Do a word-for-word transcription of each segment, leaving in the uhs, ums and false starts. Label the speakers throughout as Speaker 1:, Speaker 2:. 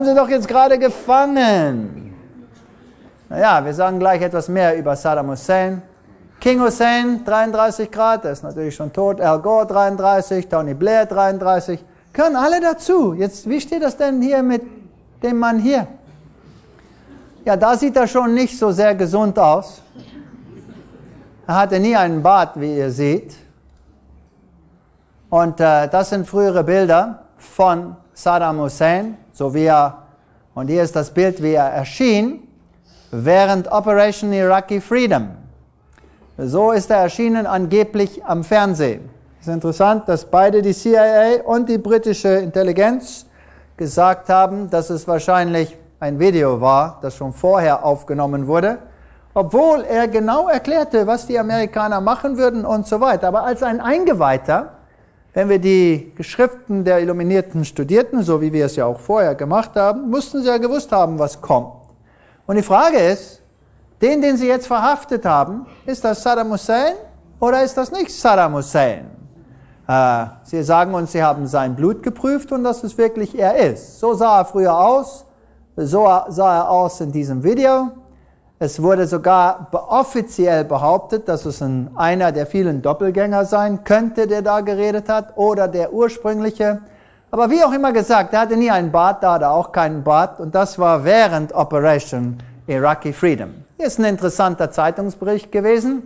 Speaker 1: Sie doch jetzt gerade gefangen. Naja, wir sagen gleich etwas mehr über Saddam Hussein. King Hussein, dreiunddreißig Grad, der ist natürlich schon tot. Al Gore, dreiunddreißig, Tony Blair, dreiunddreißig. Können alle dazu. Jetzt, wie steht das denn hier mit dem Mann hier? Ja, da sieht er schon nicht so sehr gesund aus. Er hatte nie einen Bart, wie ihr seht. Und äh, das sind frühere Bilder von Saddam Hussein, so wie er, und hier ist das Bild, wie er erschien, während Operation Iraqi Freedom. So ist er erschienen angeblich am Fernsehen. Es ist interessant, dass beide die C I A und die britische Intelligenz gesagt haben, dass es wahrscheinlich ein Video war, das schon vorher aufgenommen wurde, obwohl er genau erklärte, was die Amerikaner machen würden und so weiter. Aber als ein Eingeweihter, wenn wir die Schriften der Illuminierten studierten, so wie wir es ja auch vorher gemacht haben, mussten sie ja gewusst haben, was kommt. Und die Frage ist, den, den sie jetzt verhaftet haben, ist das Saddam Hussein oder ist das nicht Saddam Hussein? Äh, sie sagen uns, sie haben sein Blut geprüft und dass es wirklich er ist. So sah er früher aus, so sah er aus in diesem Video. Es wurde sogar offiziell behauptet, dass es ein, einer der vielen Doppelgänger sein könnte, der da geredet hat, oder der ursprüngliche. Aber wie auch immer gesagt, er hatte nie einen Bart, da hatte er auch keinen Bart. Und das war während Operation Iraqi Freedom. Hier ist ein interessanter Zeitungsbericht gewesen.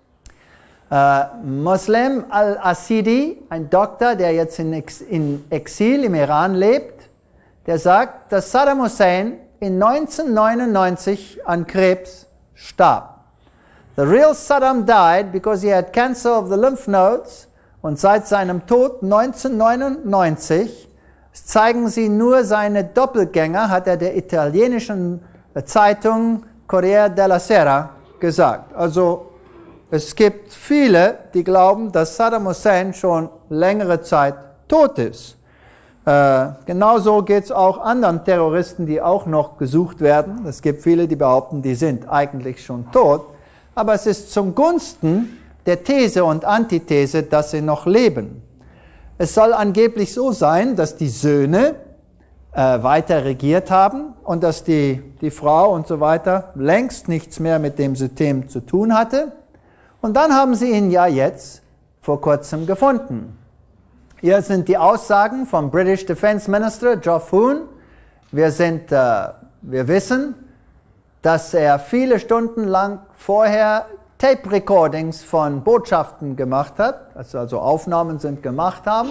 Speaker 1: Äh, Muslim al-Asidi, ein Doktor, der jetzt in, Ex in Exil im Iran lebt, der sagt, dass Saddam Hussein in neunzehnhundertneunundneunzig an Krebs starb. The real Saddam died because he had cancer of the lymph nodes. Und seit seinem Tod neunzehnhundertneunundneunzig zeigen sie nur seine Doppelgänger, hat er der italienischen Zeitung Corriere della Sera gesagt. Also es gibt viele, die glauben, dass Saddam Hussein schon längere Zeit tot ist. Äh, genauso geht es auch anderen Terroristen, die auch noch gesucht werden. Es gibt viele, die behaupten, die sind eigentlich schon tot. Aber es ist zum Gunsten der These und Antithese, dass sie noch leben. Es soll angeblich so sein, dass die Söhne äh, weiter regiert haben und dass die, die Frau und so weiter längst nichts mehr mit dem System zu tun hatte. Und dann haben sie ihn ja jetzt vor kurzem gefunden. Hier sind die Aussagen vom British Defense Minister Geoff Hoon. Wir, sind, äh, wir wissen, dass er viele Stunden lang vorher Tape-Recordings von Botschaften gemacht hat, also, also Aufnahmen sind gemacht haben.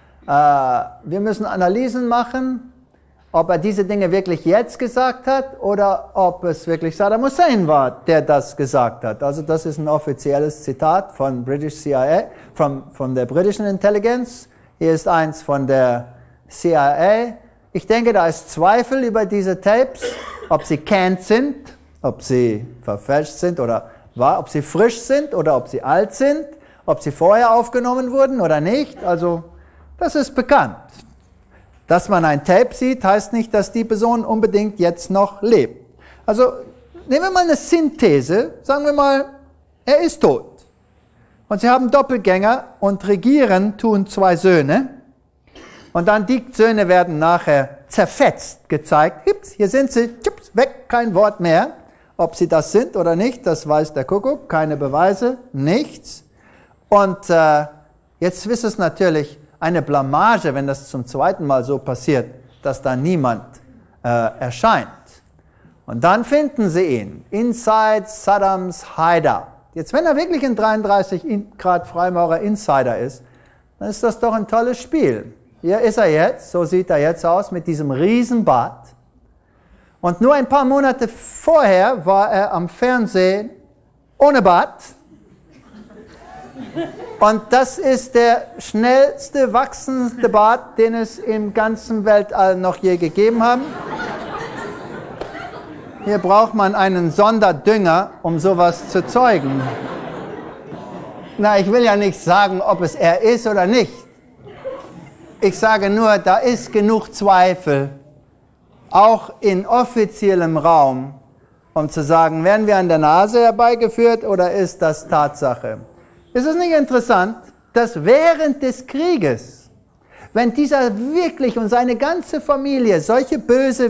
Speaker 1: Äh, wir müssen Analysen machen, ob er diese Dinge wirklich jetzt gesagt hat oder ob es wirklich Saddam Hussein war, der das gesagt hat. Also das ist ein offizielles Zitat von British C I A, von, von der britischen Intelligenz. Hier ist eins von der C I A. Ich denke, da ist Zweifel über diese Tapes, ob sie canned sind, ob sie verfälscht sind oder war, ob sie frisch sind oder ob sie alt sind, ob sie vorher aufgenommen wurden oder nicht. Also das ist bekannt. Dass man ein Tape sieht, heißt nicht, dass die Person unbedingt jetzt noch lebt. Also nehmen wir mal eine Synthese, sagen wir mal, er ist tot. Und sie haben Doppelgänger und regieren tun zwei Söhne. Und dann die Söhne werden nachher zerfetzt gezeigt. Hips, hier sind sie, chips, weg, kein Wort mehr. Ob sie das sind oder nicht, das weiß der Kuckuck, keine Beweise, nichts. Und äh, jetzt ist es natürlich eine Blamage, wenn das zum zweiten Mal so passiert, dass da niemand äh, erscheint. Und dann finden sie ihn, inside Saddams Hideout. Jetzt, wenn er wirklich ein dreiunddreißig Grad Freimaurer Insider ist, dann ist das doch ein tolles Spiel. Hier ist er jetzt, so sieht er jetzt aus, mit diesem Riesenbart. Und nur ein paar Monate vorher war er am Fernsehen ohne Bart. Und das ist der schnellste wachsende Bart, den es im ganzen Weltall noch je gegeben hat. Hier braucht man einen Sonderdünger, um sowas zu zeugen. Na, ich will ja nicht sagen, ob es er ist oder nicht. Ich sage nur, da ist genug Zweifel, auch in offiziellem Raum, um zu sagen, werden wir an der Nase herbeigeführt oder ist das Tatsache? Ist es nicht interessant, dass während des Krieges wenn dieser wirklich und seine ganze Familie solche böse